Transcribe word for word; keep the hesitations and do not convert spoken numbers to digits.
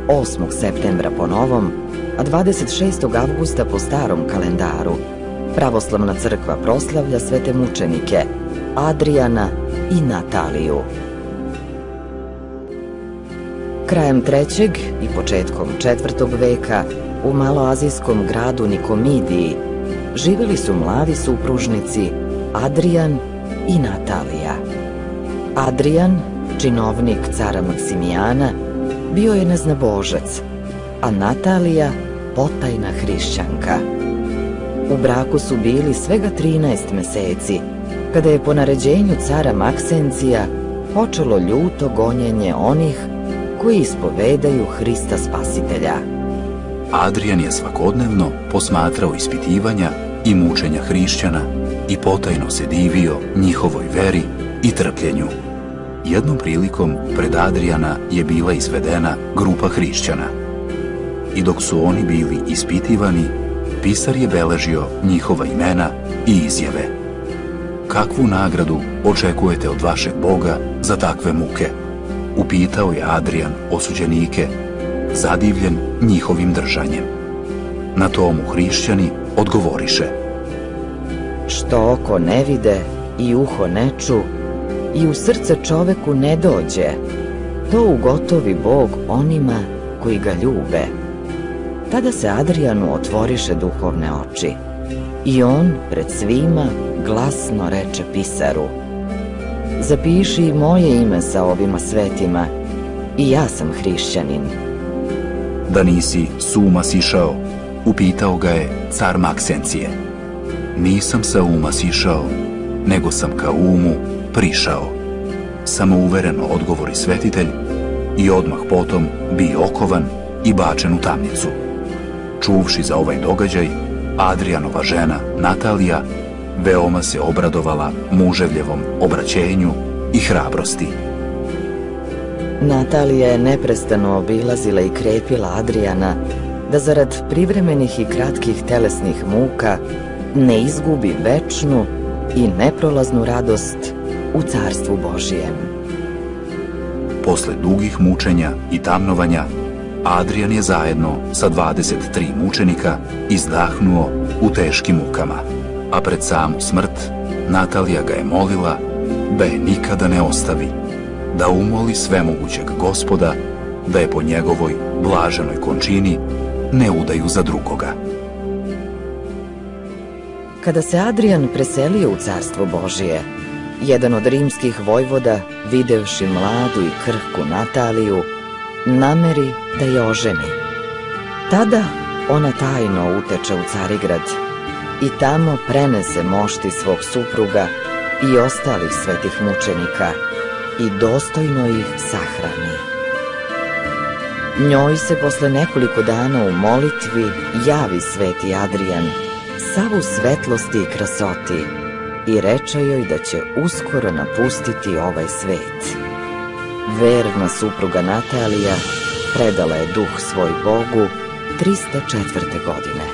osmog septembra po novom, a dvadeset šestog avgusta po starom kalendaru, pravoslavna crkva proslavlja svete mučenike Adrijana i Nataliju. Krajem trećeg i početkom četvrtog veka u maloazijskom gradu Nikomidiji živeli su mladi supružnici Adrijan i Natalija. Adrijan, činovnik cara Maksimijana, bio je neznabožac, a Natalija potajna hrišćanka. U braku su bili svega trinaest meseci, kada je po naređenju cara Maksencija počelo ljuto gonjenje onih koji ispovedaju Hrista Spasitelja. Adrijan je svakodnevno posmatrao ispitivanja i mučenja hrišćana i potajno se divio njihovoj veri i trpljenju. Jednom prilikom pred Adrijana je bila izvedena grupa hrišćana. I dok su oni bili ispitivani, pisar je beležio njihova imena i izjave. Kakvu nagradu očekujete od vašeg Boga za takve muke? Upitao je Adrijan osuđenike, zadivljen njihovim držanjem. Na to mu hrišćani odgovoriše: Što oko ne vide i uho ne ču i u srce čoveku ne dođe, to ugotovi Bog onima koji ga ljube. Tada se Adrijanu otvoriše duhovne oči i on pred svima glasno reče pisaru: Zapiši i moje ime sa ovima svetima, i ja sam hrišćanin. Da nisi s uma sišao, upitao ga je car Maksencije. Nisam sa uma sišao, nego sam ka umu prišao. Samouvereno odgovori svetitelj i odmah potom bi okovan i bačen u tamnicu. Čuvši za ovaj događaj, Adrijanova žena Natalija veoma se obradovala muževljevom obraćenju i hrabrosti. Natalija je neprestano obilazila i krepila Adrijana da zarad privremenih i kratkih telesnih muka ne izgubi večnu i neprolaznu radost u Carstvu Božijem. Posle dugih mučenja i tamnovanja, Adrijan je zajedno sa dvadeset tri mučenika izdahnuo u teškim mukama, a pred samu smrt Natalija ga je molila da je nikada ne ostavi, da umoli svemogućeg Gospoda da je po njegovoj blaženoj končini ne udaju za drugoga. Kada se Adrijan preselio u Carstvo Božije, jedan od rimskih vojvoda, videvši mladu i krhku Nataliju, nameri da je oženi. Tada ona tajno uteče u Carigrad i tamo prenese mošti svog supruga i ostalih svetih mučenika i dostojno ih sahrani. Njoj se posle nekoliko dana u molitvi javi sveti Adrijan, sav u svetlosti i krasoti, i reče joj da će uskoro napustiti ovaj svet. Verna supruga Natalija predala je duh svoj Bogu trista četvrte godine.